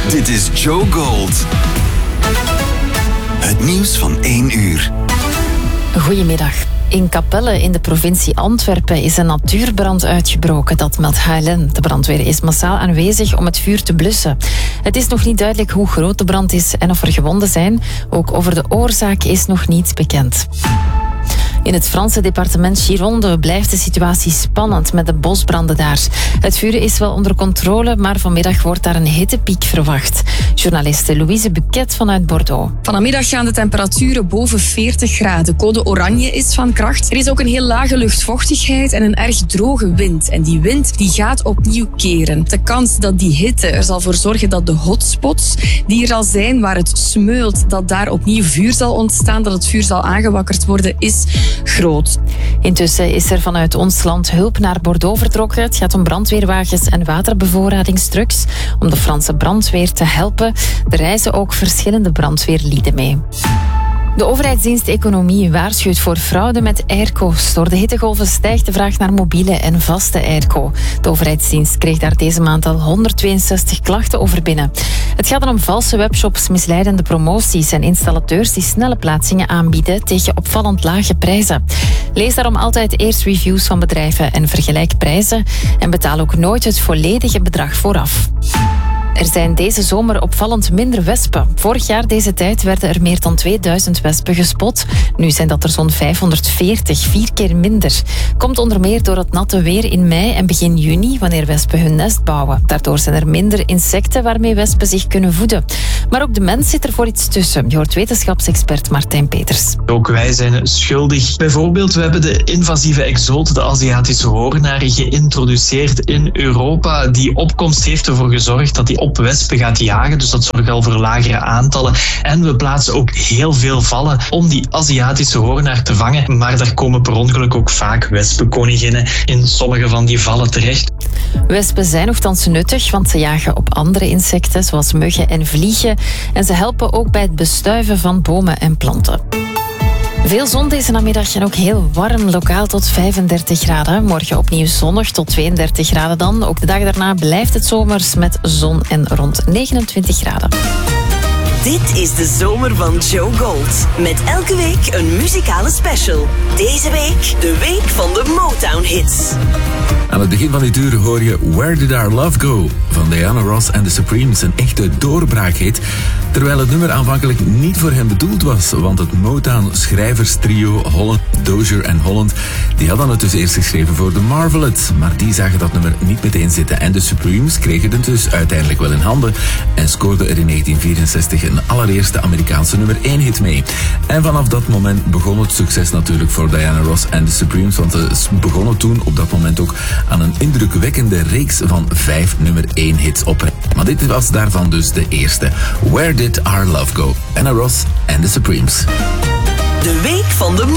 Dit is Joe Gold. Het nieuws van 1 uur. Goedemiddag. In Capelle in de provincie Antwerpen is een natuurbrand uitgebroken. Dat meldt HLN. De brandweer is massaal aanwezig om het vuur te blussen. Het is nog niet duidelijk hoe groot de brand is en of er gewonden zijn. Ook over de oorzaak is nog niets bekend. In het Franse departement Gironde blijft de situatie spannend met de bosbranden daar. Het vuur is wel onder controle, maar vanmiddag wordt daar een hittepiek verwacht. Journaliste Louise Buquet vanuit Bordeaux. Vanmiddag gaan de temperaturen boven 40 graden. Code oranje is van kracht. Er is ook een heel lage luchtvochtigheid en een erg droge wind. En die wind die gaat opnieuw keren. De kans dat die hitte er zal voor zorgen dat de hotspots die er al zijn, waar het smeult, dat daar opnieuw vuur zal ontstaan, dat het vuur zal aangewakkerd worden, is groot. Intussen is er vanuit ons land hulp naar Bordeaux vertrokken. Het gaat om brandweerwagens en waterbevoorradingstrucks om de Franse brandweer te helpen. Er reizen ook verschillende brandweerlieden mee. De overheidsdienst Economie waarschuwt voor fraude met airco's. Door de hittegolven stijgt de vraag naar mobiele en vaste airco. De overheidsdienst kreeg daar deze maand al 162 klachten over binnen. Het gaat dan om valse webshops, misleidende promoties en installateurs die snelle plaatsingen aanbieden tegen opvallend lage prijzen. Lees daarom altijd eerst reviews van bedrijven en vergelijk prijzen en betaal ook nooit het volledige bedrag vooraf. Er zijn deze zomer opvallend minder wespen. Vorig jaar deze tijd werden er meer dan 2000 wespen gespot. Nu zijn dat er zo'n 540, 4 keer minder. Komt onder meer door het natte weer in mei en begin juni, wanneer wespen hun nest bouwen. Daardoor zijn er minder insecten waarmee wespen zich kunnen voeden. Maar ook de mens zit er voor iets tussen. Je hoort wetenschapsexpert Martijn Peters. Ook wij zijn schuldig. Bijvoorbeeld, we hebben de invasieve exoot, de Aziatische hoornaar, geïntroduceerd in Europa. Die opkomst heeft ervoor gezorgd dat die op wespen gaat jagen, dus dat zorgt al voor lagere aantallen. En we plaatsen ook heel veel vallen om die Aziatische hoornaar te vangen, maar daar komen per ongeluk ook vaak wespenkoninginnen in sommige van die vallen terecht. Wespen zijn nochtans nuttig, want ze jagen op andere insecten, zoals muggen en vliegen. En ze helpen ook bij het bestuiven van bomen en planten. Veel zon deze namiddag en ook heel warm, lokaal tot 35 graden. Morgen opnieuw zonnig tot 32 graden dan. Ook de dag daarna blijft het zomers met zon en rond 29 graden. Dit is de zomer van Joe Gold. Met elke week een muzikale special. Deze week de week van de Motown hits. Aan het begin van dit uur hoor je Where Did Our Love Go van Diana Ross en The Supremes, een echte doorbraakhit. Terwijl het nummer aanvankelijk niet voor hen bedoeld was, want het Motown-schrijverstrio Holland, Dozier en Holland, die hadden het dus eerst geschreven voor The Marvelettes, maar die zagen dat nummer niet meteen zitten. En The Supremes kregen het dus uiteindelijk wel in handen en scoorden er in 1964 een allereerste Amerikaanse nummer 1 hit mee. En vanaf dat moment begon het succes natuurlijk voor Diana Ross en The Supremes, want ze begonnen toen op dat moment ook aan een indrukwekkende reeks van 5 nummer 1 hits op. Maar dit was daarvan dus de eerste. Where Did Our Love Go? Diana Ross and The Supremes. De week van de